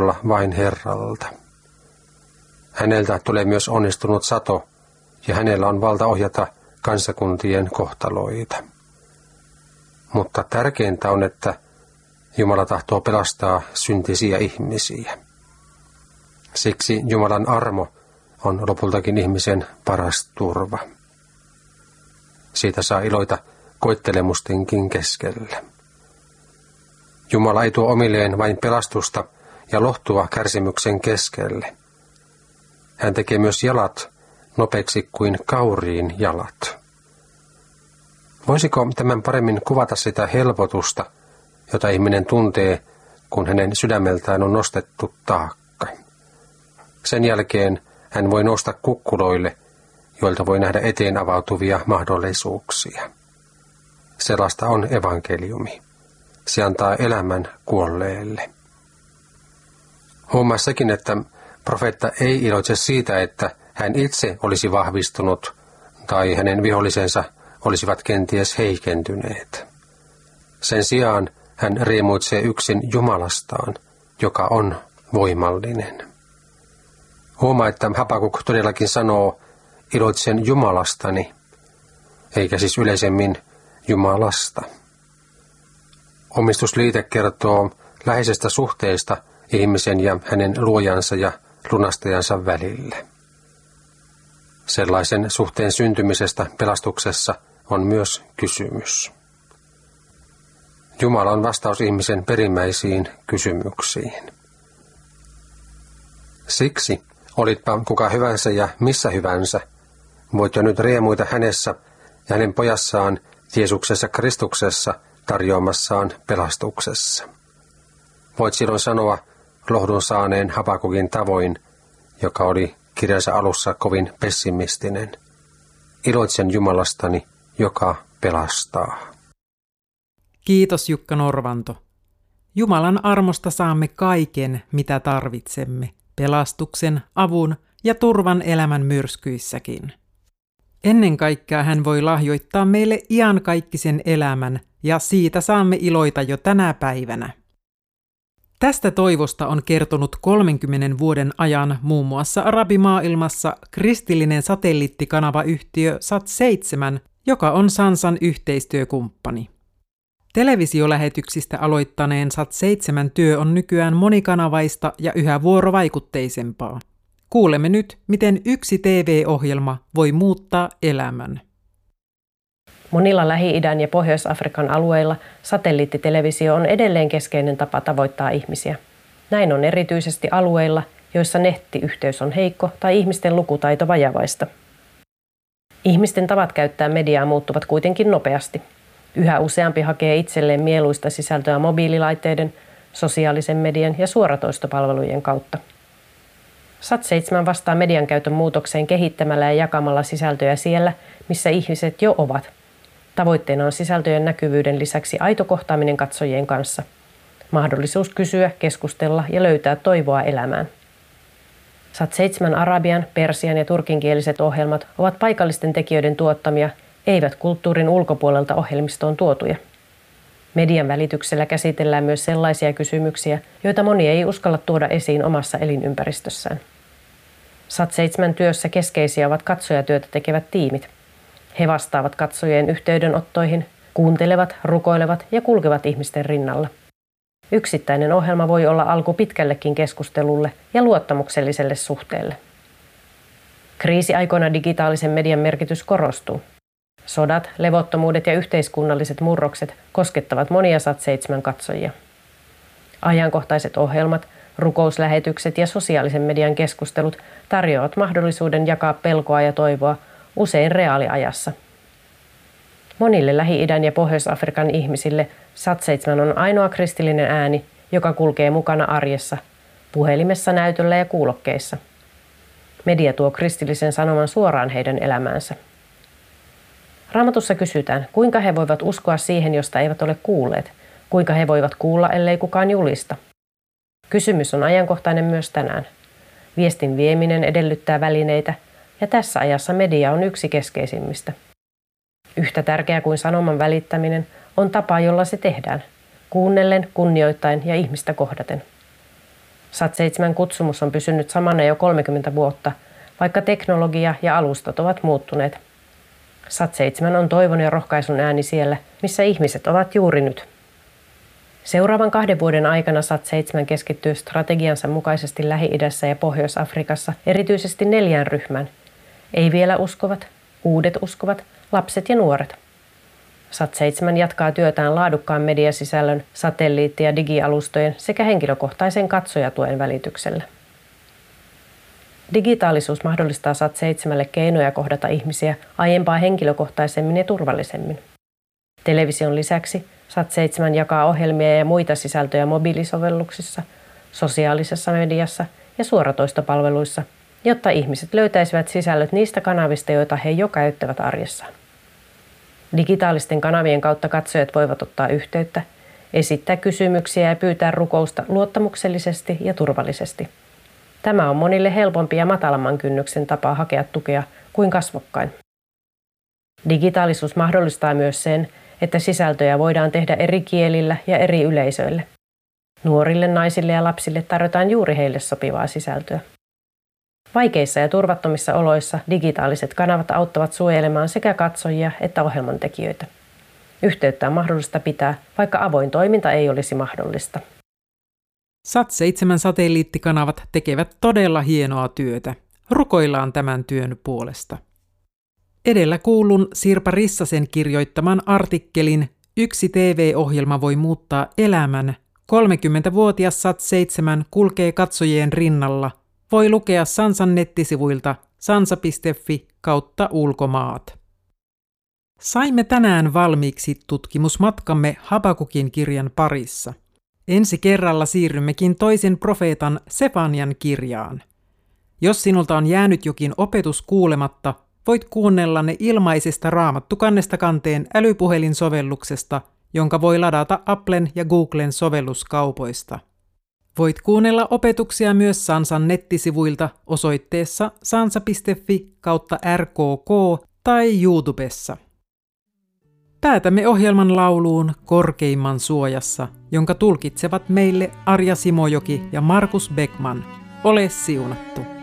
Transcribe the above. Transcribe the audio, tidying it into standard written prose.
Jumala vain Herralta. Häneltä tulee myös onnistunut sato, ja hänellä on valta ohjata kansakuntien kohtaloita. Mutta tärkeintä on, että Jumala tahtoo pelastaa syntisiä ihmisiä. Siksi Jumalan armo on lopultakin ihmisen paras turva. Siitä saa iloita koettelemustenkin keskellä. Jumala ei tuo omilleen vain pelastusta ja lohtua kärsimyksen keskelle. Hän tekee myös jalat nopeiksi kuin kauriin jalat. Voisiko tämän paremmin kuvata sitä helpotusta, jota ihminen tuntee, kun hänen sydämeltään on nostettu taakka? Sen jälkeen hän voi nousta kukkuloille, joilta voi nähdä eteen avautuvia mahdollisuuksia. Sellaista on evankeliumi. Se antaa elämän kuolleelle. Huomaa sekin, että profeetta ei iloitse siitä, että hän itse olisi vahvistunut tai hänen vihollisensa olisivat kenties heikentyneet. Sen sijaan hän riemuitsee yksin Jumalastaan, joka on voimallinen. Huomaa, että Habakuk todellakin sanoo, iloitsen Jumalastani, eikä siis yleisemmin Jumalasta. Omistusliite kertoo läheisestä suhteesta ihmisen ja hänen luojansa ja lunastajansa välillä. Sellaisen suhteen syntymisestä pelastuksessa on myös kysymys. Jumala on vastaus ihmisen perimmäisiin kysymyksiin. Siksi, olitpa kuka hyvänsä ja missä hyvänsä, voit jo nyt riemuita hänessä ja hänen pojassaan Jeesuksessa Kristuksessa tarjoamassaan pelastuksessa. Voit silloin sanoa lohdun saaneen Habakukin tavoin, joka oli kirjansa alussa kovin pessimistinen. Iloitsen Jumalastani, joka pelastaa. Kiitos Jukka Norvanto. Jumalan armosta saamme kaiken, mitä tarvitsemme, pelastuksen, avun ja turvan elämän myrskyissäkin. Ennen kaikkea hän voi lahjoittaa meille iankaikkisen elämän, ja siitä saamme iloita jo tänä päivänä. Tästä toivosta on kertonut 30 vuoden ajan muun muassa arabimaailmassa kristillinen satelliittikanavayhtiö Sat7, joka on Sansan yhteistyökumppani. Televisiolähetyksistä aloittaneen Sat7 työ on nykyään monikanavaista ja yhä vuorovaikutteisempaa. Kuulemme nyt, miten yksi TV-ohjelma voi muuttaa elämän. Monilla Lähi-idän ja Pohjois-Afrikan alueilla satelliittitelevisio on edelleen keskeinen tapa tavoittaa ihmisiä. Näin on erityisesti alueilla, joissa nettiyhteys on heikko tai ihmisten lukutaito vajavaista. Ihmisten tavat käyttää mediaa muuttuvat kuitenkin nopeasti. Yhä useampi hakee itselleen mieluista sisältöä mobiililaitteiden, sosiaalisen median ja suoratoistopalvelujen kautta. Sat7 vastaa median käytön muutokseen kehittämällä ja jakamalla sisältöjä siellä, missä ihmiset jo ovat. Tavoitteena on sisältöjen näkyvyyden lisäksi aito kohtaaminen katsojien kanssa. Mahdollisuus kysyä, keskustella ja löytää toivoa elämään. Sat7 arabian, persian ja turkinkieliset ohjelmat ovat paikallisten tekijöiden tuottamia, eivät kulttuurin ulkopuolelta ohjelmistoon tuotuja. Median välityksellä käsitellään myös sellaisia kysymyksiä, joita moni ei uskalla tuoda esiin omassa elinympäristössään. Sat7 työssä keskeisiä ovat katsojatyötä tekevät tiimit. He vastaavat katsojien yhteydenottoihin, kuuntelevat, rukoilevat ja kulkevat ihmisten rinnalla. Yksittäinen ohjelma voi olla alku pitkällekin keskustelulle ja luottamukselliselle suhteelle. Kriisiaikoina digitaalisen median merkitys korostuu. Sodat, levottomuudet ja yhteiskunnalliset murrokset koskettavat monia Sat7 katsojia. Ajankohtaiset ohjelmat, rukouslähetykset ja sosiaalisen median keskustelut tarjoavat mahdollisuuden jakaa pelkoa ja toivoa usein reaaliajassa. Monille Lähi-idän ja Pohjois-Afrikan ihmisille Sat7 on ainoa kristillinen ääni, joka kulkee mukana arjessa, puhelimessa, näytöllä ja kuulokkeissa. Media tuo kristillisen sanoman suoraan heidän elämäänsä. Raamatussa kysytään, kuinka he voivat uskoa siihen, josta eivät ole kuulleet, kuinka he voivat kuulla, ellei kukaan julista. Kysymys on ajankohtainen myös tänään. Viestin vieminen edellyttää välineitä, ja tässä ajassa media on yksi keskeisimmistä. Yhtä tärkeää kuin sanoman välittäminen on tapa, jolla se tehdään, kuunnellen, kunnioittaen ja ihmistä kohdaten. Sat7 kutsumus on pysynyt samana jo 30 vuotta, vaikka teknologia ja alustat ovat muuttuneet. Sat7 on toivon ja rohkaisun ääni siellä, missä ihmiset ovat juuri nyt. Seuraavan 2 vuoden aikana Sat7 keskittyy strategiansa mukaisesti Lähi-idässä ja Pohjois-Afrikassa erityisesti 4 ryhmään. Ei vielä uskovat, uudet uskovat, lapset ja nuoret. Sat7 jatkaa työtään laadukkaan mediasisällön, satelliitti- ja digialustojen sekä henkilökohtaisen katsojatuen välityksellä. Digitaalisuus mahdollistaa Sat7:lle keinoja kohdata ihmisiä aiempaa henkilökohtaisemmin ja turvallisemmin. Television lisäksi Sat7 jakaa ohjelmia ja muita sisältöjä mobiilisovelluksissa, sosiaalisessa mediassa ja suoratoistopalveluissa, jotta ihmiset löytäisivät sisällöt niistä kanavista, joita he jo käyttävät arjessaan. Digitaalisten kanavien kautta katsojat voivat ottaa yhteyttä, esittää kysymyksiä ja pyytää rukousta luottamuksellisesti ja turvallisesti. Tämä on monille helpompi ja matalamman kynnyksen tapa hakea tukea kuin kasvokkain. Digitaalisuus mahdollistaa myös sen, että sisältöjä voidaan tehdä eri kielillä ja eri yleisöille. Nuorille, naisille ja lapsille tarjotaan juuri heille sopivaa sisältöä. Vaikeissa ja turvattomissa oloissa digitaaliset kanavat auttavat suojelemaan sekä katsojia että ohjelmantekijöitä. Yhteyttä on mahdollista pitää, vaikka avoin toiminta ei olisi mahdollista. Sat7 satelliittikanavat tekevät todella hienoa työtä. Rukoillaan tämän työn puolesta. Edellä kuullun Sirpa Rissasen kirjoittaman artikkelin Yksi TV-ohjelma voi muuttaa elämän. 30-vuotias Sat7 kulkee katsojien rinnalla. Voi lukea Sansan nettisivuilta sansa.fi/ulkomaat. Saimme tänään valmiiksi tutkimusmatkamme Habakukin kirjan parissa. Ensi kerralla siirrymmekin toisen profeetan Sefanian kirjaan. Jos sinulta on jäänyt jokin opetus kuulematta, voit kuunnella ne ilmaisesta Raamattu kannesta kanteen älypuhelinsovelluksesta, jonka voi ladata Applen ja Googlen sovelluskaupoista. Voit kuunnella opetuksia myös Sansan nettisivuilta osoitteessa sansa.fi/rkk tai YouTubessa. Päätämme ohjelman lauluun Korkeimman suojassa, jonka tulkitsevat meille Arja Simojoki ja Markus Beckman. Ole siunattu!